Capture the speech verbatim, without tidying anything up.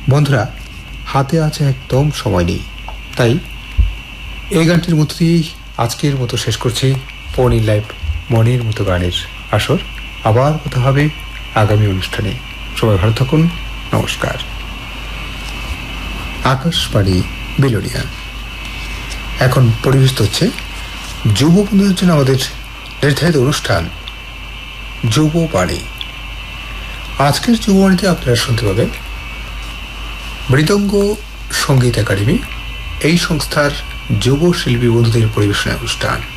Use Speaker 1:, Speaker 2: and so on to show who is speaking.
Speaker 1: বন্ধুরা, হাতে আছে একদম সময় নেই, তাই এই গানটির মধ্য দিয়েই আজকের মতো শেষ করছি পৌনি লাইভ মনের মতো গানের আসর। আবার কথা হবে আগামী অনুষ্ঠানে। সবাই ভালো থাকুন। নমস্কার। আকাশবাণী বিলোনিয়া এখন পরিবেশিত হচ্ছে যুব বন্ধুদের জন্য আমাদের নির্ধারিত অনুষ্ঠান যুববাণী। আজকের যুববাণীতে আপনারা শুনতে পাবেন মৃদঙ্গ সঙ্গীত একাডেমি, এই সংস্থার যুব শিল্পী বন্ধুদের পরিবেশনা অনুষ্ঠান।